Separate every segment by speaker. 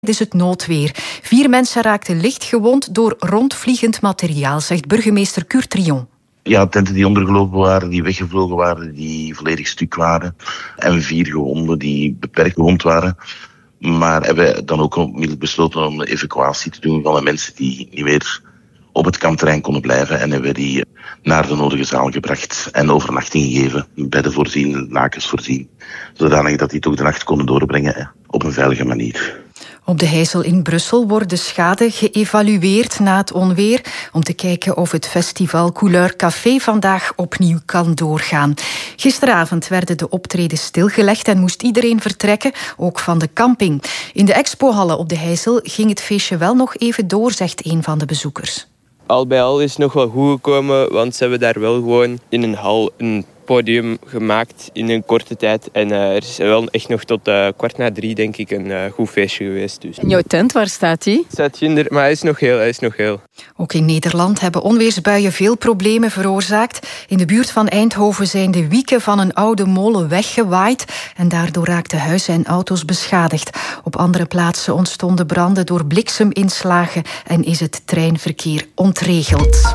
Speaker 1: Het is het noodweer. 4 mensen raakten licht gewond door rondvliegend materiaal, zegt burgemeester Kurt Trion.
Speaker 2: Ja, tenten die ondergelopen waren, die weggevlogen waren, die volledig stuk waren. En 4 gewonden die beperkt gewond waren. Maar hebben we dan ook onmiddellijk besloten om een evacuatie te doen van de mensen die niet meer op het kampterrein konden blijven. En hebben we die naar de nodige zaal gebracht en overnachting gegeven. Bedden voorzien, lakens voorzien. Zodanig dat die toch de nacht konden doorbrengen op een veilige manier.
Speaker 1: Op de Heysel in Brussel wordt de schade geëvalueerd na het onweer om te kijken of het festival Couleur Café vandaag opnieuw kan doorgaan. Gisteravond werden de optredens stilgelegd en moest iedereen vertrekken, ook van de camping. In de expohallen op de Heysel ging het feestje wel nog even door, zegt een van de bezoekers.
Speaker 3: Al bij al is het nog wel goed gekomen, want ze hebben daar wel gewoon in een hal een podium gemaakt in een korte tijd. En er is wel echt nog tot 2:15, denk ik, een goed feestje geweest. Dus.
Speaker 4: En jouw tent, waar staat die?
Speaker 3: Staat ginder, maar hij is nog heel.
Speaker 1: Ook in Nederland hebben onweersbuien veel problemen veroorzaakt. In de buurt van Eindhoven zijn de wieken van een oude molen weggewaaid en daardoor raakten huizen en auto's beschadigd. Op andere plaatsen ontstonden branden door blikseminslagen en is het treinverkeer ontregeld.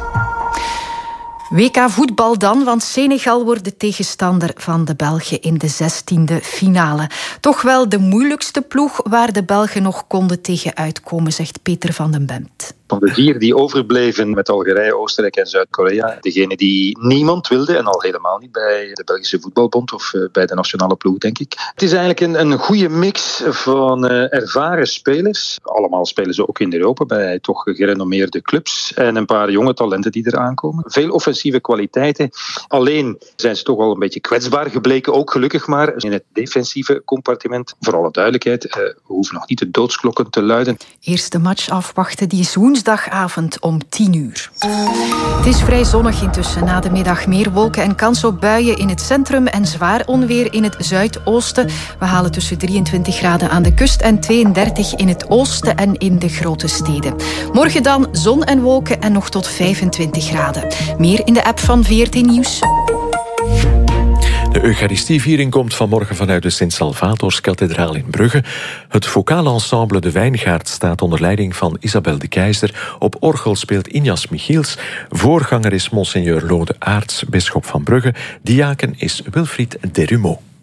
Speaker 1: WK voetbal dan, want Senegal wordt de tegenstander van de Belgen in de 16e finale. Toch wel de moeilijkste ploeg waar de Belgen nog konden tegen uitkomen, zegt Peter van den Bemt.
Speaker 5: Van de 4 die overbleven met Algerije, Oostenrijk en Zuid-Korea, degene die niemand wilde, en al helemaal niet bij de Belgische voetbalbond of bij de nationale ploeg, denk ik. Het is eigenlijk een goede mix van ervaren spelers. Allemaal spelen ze ook in Europa bij toch gerenommeerde clubs. En een paar jonge talenten die eraan komen. Veel offensieve kwaliteiten. Alleen zijn ze toch wel een beetje kwetsbaar gebleken, ook gelukkig maar in het defensieve compartiment. Voor alle duidelijkheid, we hoeven nog niet de doodsklokken te luiden.
Speaker 1: Eerste match afwachten, die is woensdagavond om 10:00. Het is vrij zonnig intussen. Na de middag meer wolken en kans op buien in het centrum en zwaar onweer in het zuidoosten. We halen tussen 23 graden aan de kust en 32 in het oosten en in de grote steden. Morgen dan zon en wolken en nog tot 25 graden. Meer in de app van VRT Nieuws.
Speaker 6: De Eucharistieviering komt vanmorgen vanuit de Sint-Salvatorskathedraal in Brugge. Het vocaal ensemble De Wijngaard staat onder leiding van Isabel de Keizer. Op orgel speelt Injas Michiels. Voorganger is monseigneur Lode Aerts, bisschop van Brugge. Diaken is Wilfried Derumeau.